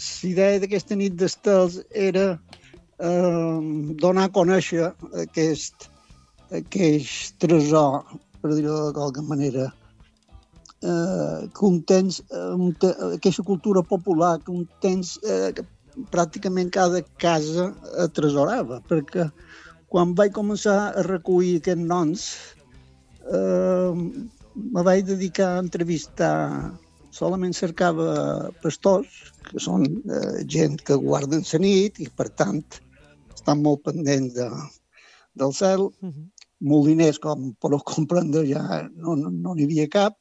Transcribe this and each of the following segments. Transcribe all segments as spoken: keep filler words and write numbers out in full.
idea d'aquesta nit d'estels era eh, donar a conèixer aquest, aquest tresor, per dir-ho de qualque manera, eh, que un temps, un te, aquesta cultura popular que un temps eh, que pràcticament cada casa atresorava, perquè quan vaig començar a recollir aquests noms, eh, me vaig dedicar a entrevistar, solament cercava pastors, que són eh, gent que guarden la nit i, per tant, estan molt pendents de, del cel. Uh-huh. Moliners, com podeu comprendre, ja no n'hi no, no havia cap,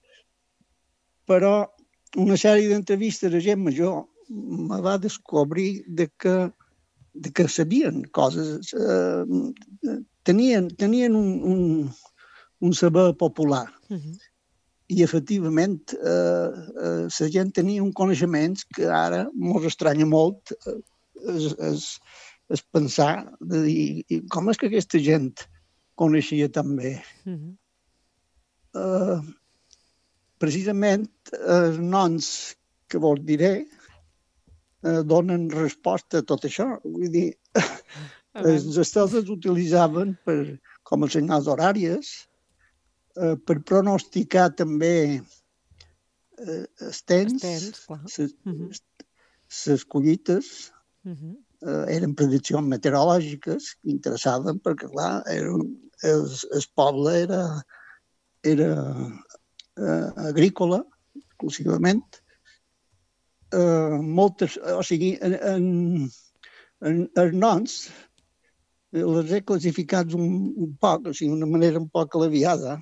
però una sèrie d'entrevistes a gent major me va descobrir de que, de que sabien coses, eh, tenien, tenien un, un, un saber popular. Uh-huh. I, efectivament, eh, eh, la gent tenia un coneixement que ara mos estranya molt eh, es, es, es pensar de dir com és que aquesta gent coneixia tan bé. Uh-huh. Eh, precisament, els noms que vos diré eh, donen resposta a tot això. Vull dir, els estels es utilitzaven per, com a senyals horàries, eh, per pronosticar també eh, els temps, les uh-huh. collites, uh-huh. eh, eren prediccions meteorològiques que interessaven perquè, clar, eren, els, el poble era, era eh, agrícola, exclusivament. Eh, moltes, o sigui, en, en, en els noms els he classificats un, un poc, o sigui, d'una manera un poc alaviada.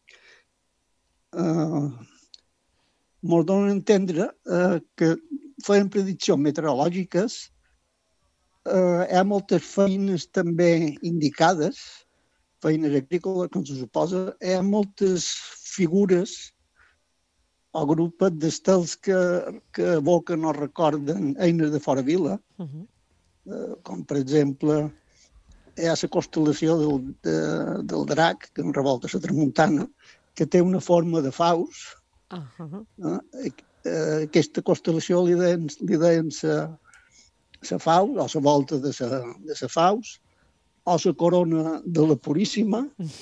Uh, Mos donen a entendre uh, que feien prediccions meteorològiques. Uh, hi ha moltes feines també indicades, feines agrícoles, com se suposa. Hi ha moltes figures o grupos d'estels que, que evoquen o recorden eines de fora vila, uh-huh. uh, com per exemple hi ha la constel·lació del, de, del drac, que enrevolta la tramuntana, que té una forma de faus. Uh-huh. Uh, aquesta constel·lació li deien, li deien la faus, o la volta de la faus, o la corona de la Puríssima.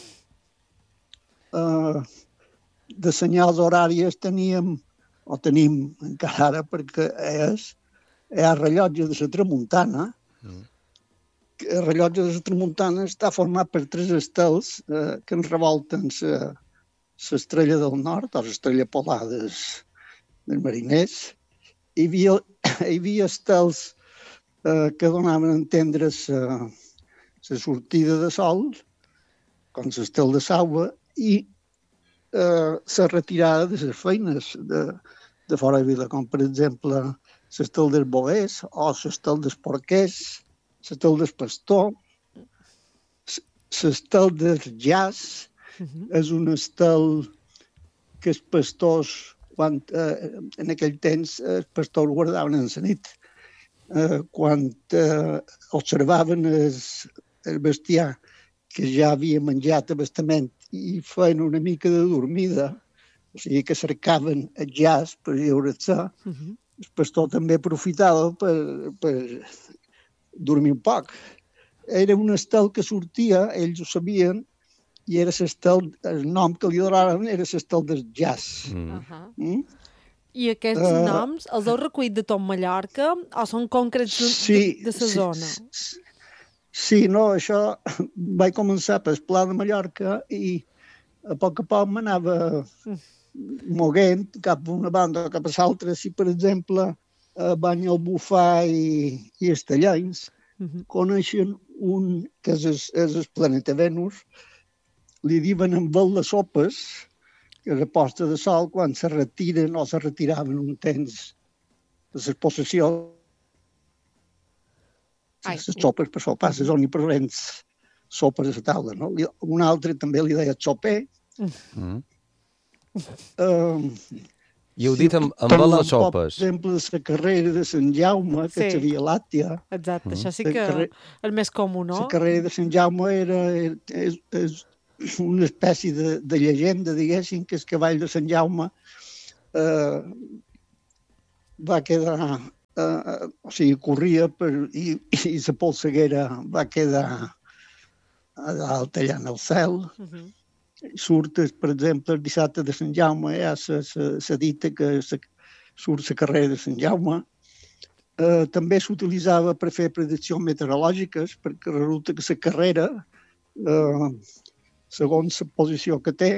Uh, de senyals horàries teníem, o tenim encara ara, perquè és, hi ha rellotge de la tramuntana. Mm. El rellotge de la tramuntana està format per tres estels eh, que ens revolten l'estrella del nord, o l'estrella polar dels, dels mariners. Hi havia, hi havia estels eh, que donaven a entendre la sortida de sol, com l'estel de Saua, i Uh, la retirada de les feines de, de fora de vila, com per exemple l'estel dels boers o l'estel dels porquers, l'estel del pastor, l'estel dels jazz. Uh-huh. És un estel que els pastors, quan, uh, en aquell temps, els pastors guardaven en la nit. Uh, quan uh, observaven el, el bestiar que ja havia menjat abastament i feien una mica de dormida, o sigui que cercaven el jazz per lliurar-se, uh-huh. el pastor també aprofitava per, per dormir un poc. Era un estel que sortia, ells ho sabien, i era l'estel, el nom que li donaven era l'estel del jazz. Mm. Uh-huh. Mm? I aquests uh, noms els heu recollit de tot Mallorca o són concrets de, sí, de, de la sí, zona? Sí, Sí, no, això vaig començar pel Pla de Mallorca i a poc a poc m'anava moguent cap a una banda o cap a l'altra. Si, per exemple, a Banyalbufar i, i Estellencs uh-huh. coneixen un, que és el, és el planeta Venus, li diuen en vel de sopes, que és la posta de sol, quan se retiren o se retiraven un temps de les possessions. Les sopes per sopar, les omnipresents sopes a la taula, no? Un altre també li deia soper. Mm. Uh, I heu dit amb, amb si les sopes. Per exemple, la carrera de Sant Jaume, que sí. seria l'Àtia. Exacte, mm. això sí que carrer... el més comú, no? La carrera de Sant Jaume era, és, és una espècie de, de llegenda, diguéssim, que el cavall de Sant Jaume eh, va quedar uh, o sigui, corria per, i, i la polseguera va quedar a dalt tallant el cel. Uh-huh. Surt, per exemple, el dissabte de Sant Jaume, hi ha la dita que se, surt la carrera de Sant Jaume. Eh, també s'utilitzava per fer prediccions meteorològiques, perquè resulta que la carrera, eh, segons la posició que té,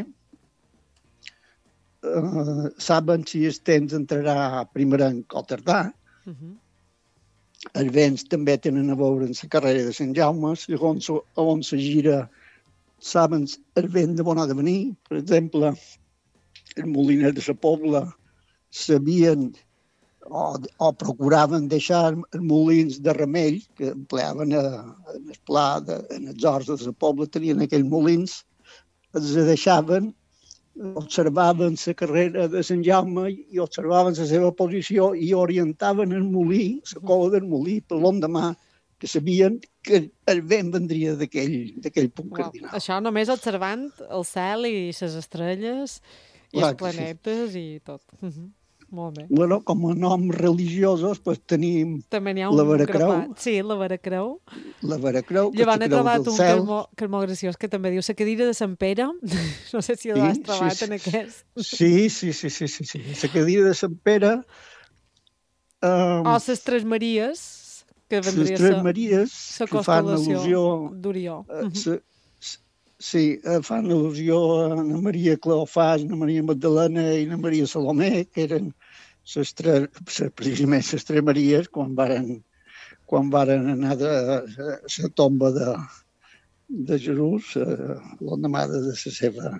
eh, saben si el temps entrarà primerenc o tardà. Uh-huh. Els vents també tenen a veure amb la carrera de Sant Jaume, segons on se gira, saben el vent de on ha de venir. Per exemple, els moliners de la Pobla sabien o, o procuraven deixar els molins de remei que empleaven a, en el pla, de, en els horts de la Pobla, tenien aquells molins, els deixaven, observaven la carrera de Sant Jaume i observaven la seva posició i orientaven el molí, la cola del molí, per l'endemà, que sabien que el vent vendria d'aquell punt wow. cardinal. Això només observant el cel i les estrelles i Clar, els planetes sí. i tot. Uh -huh. Molt bé. Bueno, com a noms religiosos pues, tenim la Veracreu. Sí, la Veracreu. La Veracreu, que Llavors he trobat un que és, molt, que és molt graciós, que també diu la cadira de Sant Pere. No sé si l'has sí, trobat sí, en aquest. Sí, sí, sí, sí, sí, sí. La cadira de Sant Pere. Um, o les Tres Maries, que vendria les Tres Maries, que fan al·lusió d'Orió. Uh, se, sí, fan al·lusió a Ana Maria Cleofàs, Ana Maria Magdalena i Ana Maria Salomé, que eren ses tres, precisament les Tres Maries, quan varen, quan varen anar a la tomba de, de Jesús, uh, l'endemà de la seva.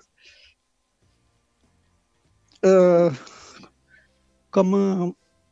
Uh, com a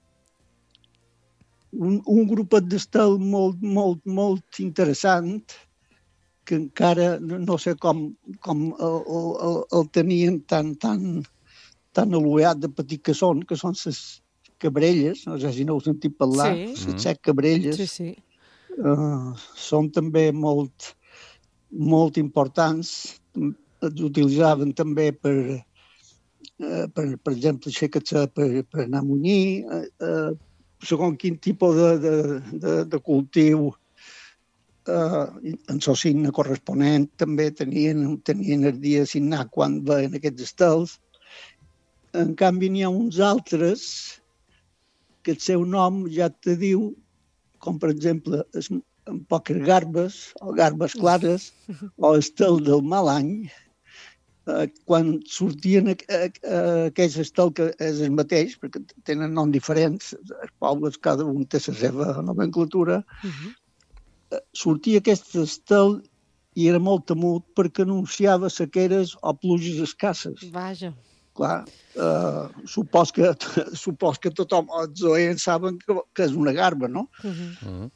Un, un grupet d'estel molt, molt, molt interessant, que encara no, no sé com, com el, el, el tenien tan, tan, tan alueat de petit que són, que són les cabrelles, no sé si no heu sentit parlar, les sí. set cabrelles. Sí, sí. Uh, són també molt, molt importants. Els utilitzaven també per, uh, per, per exemple, per, per anar a munyir, uh, segons quin tipus de, de, de, de cultiu, eh, en el signe corresponent també tenien, tenien el dia assignat quan veien aquests estels. En canvi, n'hi ha uns altres que el seu nom ja te diu, com per exemple, es, en poques garbes, o garbes clares, o estel del mal any, Uh, quan sortien uh, uh, aquells estels que és el mateix, perquè tenen noms diferents, els pobles, cada un té la seva nomenclatura, uh-huh. uh, sortia aquest estel i era molt temut perquè anunciava sequeres o pluges escasses. Vaja. Clar, uh, supos, que, supos que tothom, els oients saben que, que és una garba, no? Uh-huh. Uh-huh.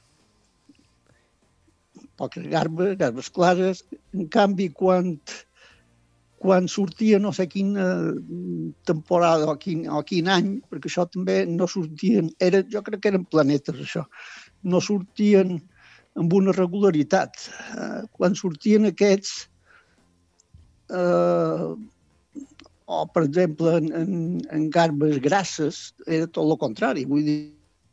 Poques garbes, garbes clares. En canvi, quan quan sortia no sé quina temporada o quin, o quin any, perquè això també no sortien, era, jo crec que eren planetes això, no sortien amb una regularitat. Eh, quan sortien aquests, eh, o per exemple en, en, en garbes grasses, era tot el contrari, vull dir,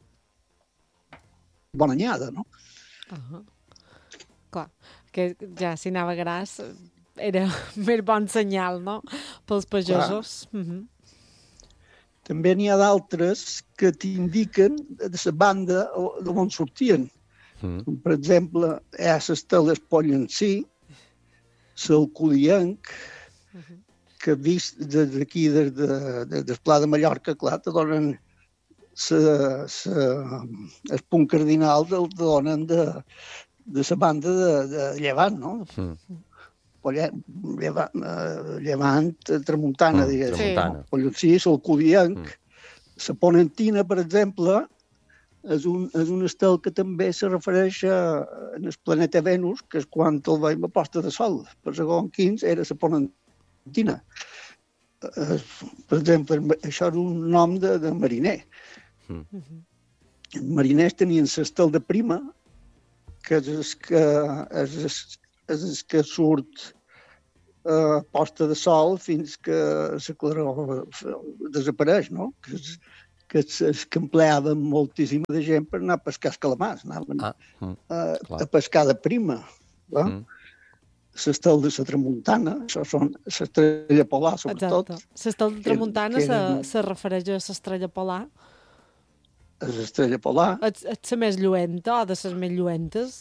bona anyada, no? Uh-huh. Clar, que ja si anava gras era més bon senyal, no?, pels pagesos. Uh-huh. També n'hi ha d'altres que t'indiquen de la banda d'on sortien. Mm. Per exemple, hi ha l'estel Espollencí, l'Alcudienc, uh-huh. que vist des d'aquí, des, de, des del Pla de Mallorca, clar, te donen sa, sa, el punt cardinal te donen de, de la banda de, de Llevant, no? Mm. Llevant, llevant tramuntana, mm, diguem. Tramuntana. Sí, l'Alcudienc. Mm. La Ponentina, per exemple, és un, és un estel que també se refereix a, en el planeta Venus, que és quan el veiem a posta de sol. Per segon quins era la Ponentina. Eh, per exemple, això era un nom de, de mariner. Mm. Els mariners tenien l'estel de prima, que és el que, és, és el que surt a posta de sol fins que la claror desapareix, no? Que és, que es que empleava moltíssima de gent per anar a pescar els calamars, anaven ah, mm, a, a pescar de prima. Mm. L'estel de la Tramuntana, això són l'estrella polar, sobretot. L'estel de Tramuntana que, que eren... se, se refereix a l'estrella polar? A l'estrella polar. És la més lluenta o de les més lluentes?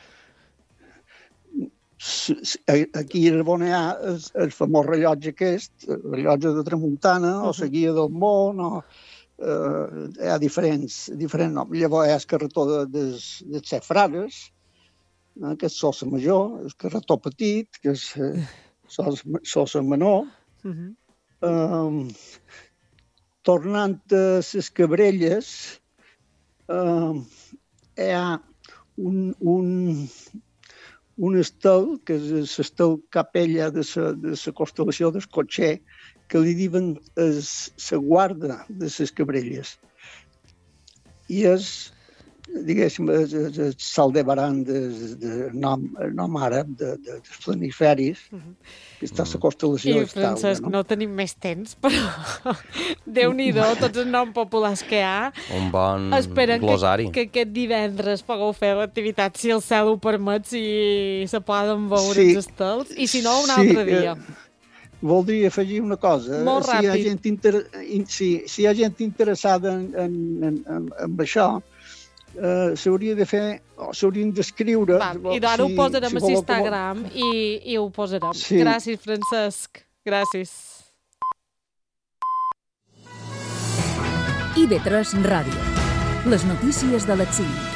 Aquí a Arbona hi ha el, el famós rellotge aquest, el rellotge de Tramuntana, uh -huh. o la guia del món, o Uh, hi ha diferents, diferents noms. Llavors hi ha el carretó de, de, de set frares, eh, que és Sosa Major, el carretó petit, que és eh, Sosa, Sosa Menor. Uh-huh. uh, tornant a les Cabrelles, uh, hi ha un, un, un estel, que és l'estel capella de la constel·lació del Cotxer, que li diuen la guarda de les Cabrelles. I és, diguéssim, el Saldebaran de, de nom, nom àrab de, de, dels planiferis, uh-huh. que està a la constel·lació. I, Francesc, no? no tenim més temps, però Déu-n'hi-do, tots els noms populars que hi ha. Un bon Esperen glosari. Que, que aquest divendres pugueu fer l'activitat, si el cel ho permet, si se poden veure sí. els estels, i si no, un sí, altre dia. Eh... Voldria afegir una cosa. Molt si ràpid. Hi ha gent inter... si, si hi ha gent interessada en, en, en, en, en això, eh, s'hauria de fer, o s'haurien d'escriure... I d'ara si, ho posarem si a Instagram com... i, i ho posarem. Sí. Gràcies, Francesc. Gràcies. I V tres Ràdio. Les notícies de les cinc.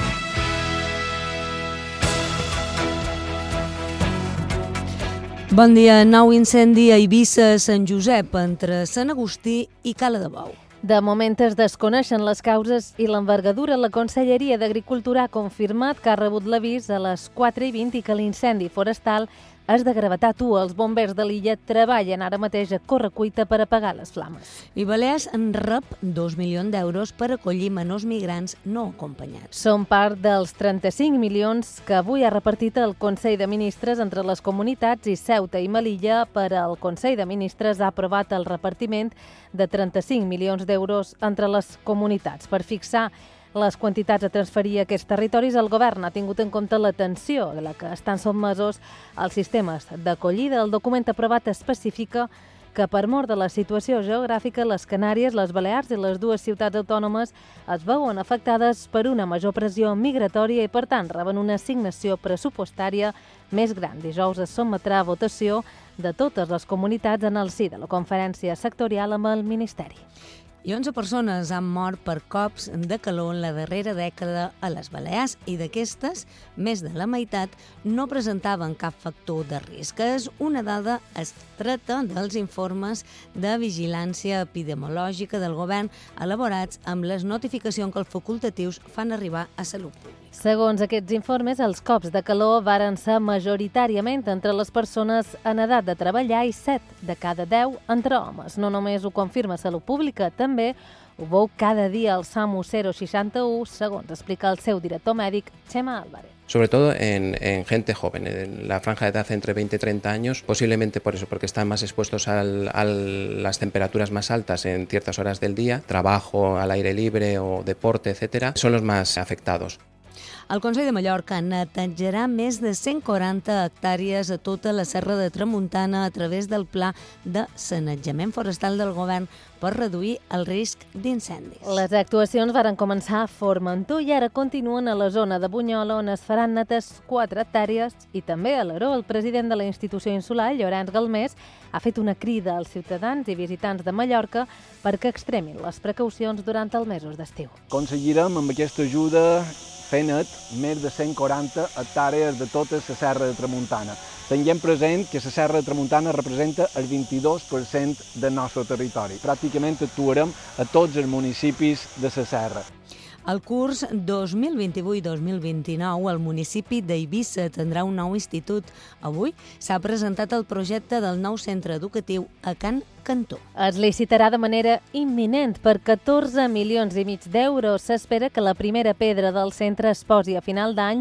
Bon dia. Nou incendi a Eivissa, Sant Josep, entre Sant Agustí i Cala de Bou. De moment es desconeixen les causes i l'envergadura. La Conselleria d'Agricultura ha confirmat que ha rebut l'avís a les quatre i vint i que l'incendi forestal és de gravetat u. Els bombers de l'illa treballen ara mateix a correcuita per apagar les flames. I Balears en rep dos milions d'euros per acollir menors migrants no acompanyats. Són part dels trenta-cinc milions que avui ha repartit el Consell de Ministres entre les comunitats i Ceuta i Melilla. Per al Consell de Ministres ha aprovat el repartiment de trenta-cinc milions d'euros entre les comunitats. Per fixar les quantitats a transferir a aquests territoris, el govern ha tingut en compte l'atenció a la que estan sotmesos els sistemes d'acollida. El document aprovat especifica que per mort de la situació geogràfica, les Canàries, les Balears i les dues ciutats autònomes es veuen afectades per una major pressió migratòria i, per tant, reben una assignació pressupostària més gran. Dijous es sotmetrà a votació de totes les comunitats en el si de la conferència sectorial amb el Ministeri. I onze persones han mort per cops de calor en la darrera dècada a les Balears i d'aquestes, més de la meitat no presentaven cap factor de risc. És una dada extreta dels informes de vigilància epidemiològica del govern elaborats amb les notificacions que els facultatius fan arribar a Salut Pública. Segons aquests informes, els cops de calor varen ser majoritàriament entre les persones en edat de treballar i set de cada deu entre homes. No només ho confirma Salut Pública, també ho veu cada dia el SAMU cero seixanta u, segons explica el seu director mèdic, Chema Álvarez. Sobre todo en, en gente joven, en la franja de edad entre veinte y treinta años, posiblemente por eso, porque están más expuestos al, a las temperaturas más altas en ciertas horas del día, trabajo al aire libre o deporte, etcétera, son los más afectados. El Consell de Mallorca netejarà més de cent quaranta hectàrees a tota la Serra de Tramuntana a través del Pla de Sanejament Forestal del Govern per reduir el risc d'incendis. Les actuacions varen començar a Formentor i ara continuen a la zona de Bunyola, on es faran netes quatre hectàrees, i també a l'Aró. El president de la institució insular, Llorenç Galmés, ha fet una crida als ciutadans i visitants de Mallorca perquè extremin les precaucions durant els mesos d'estiu. Aconseguirem amb aquesta ajuda fer net més de cent quaranta hectàrees de tota la Serra de Tramuntana. Tenint present que la Serra de Tramuntana representa el vint-i-dos per cent del nostre territori. Pràcticament actuarem a tots els municipis de la Serra. El curs dos mil vint-i-vuit dos mil vint-i-nou, el municipi d'Eivissa tindrà un nou institut. Avui s'ha presentat el projecte del nou centre educatiu a Can Cantó. Es licitarà de manera imminent per catorze milions i mig d'euros. S'espera que la primera pedra del centre es posi a final d'any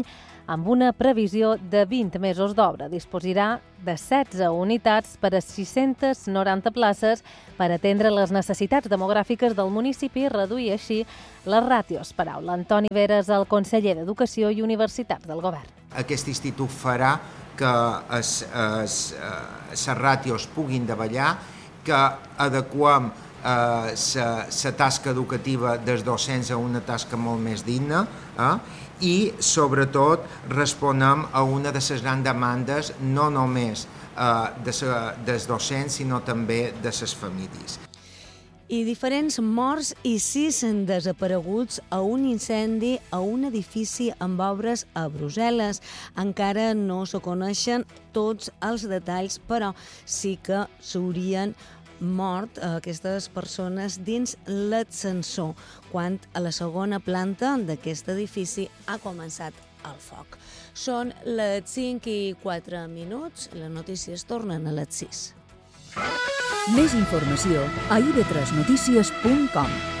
amb una previsió de vint mesos d'obra. Disposarà de setze unitats per a sis-centes noranta places per atendre les necessitats demogràfiques del municipi i reduir així les ràtios. Paraula Antoni Veres, el conseller d'Educació i Universitats del Govern. Aquest institut farà que les ràtios puguin davallar, que adequem la tasca educativa dels docents a una tasca molt més digna eh? I, sobretot, responem a una de les grans demandes, no només eh, de sa, dels docents, sinó també de les famílies. I diferents morts i sis desapareguts a un incendi a un edifici amb obres a Brussel·les. Encara no se coneixen tots els detalls, però sí que s'haurien mort aquestes persones dins l'ascensor, quan a la segona planta d'aquest edifici ha començat el foc. Són les cinc i quatre minuts, les notícies tornen a les sis. Més informació a i ve tres notícies punt com.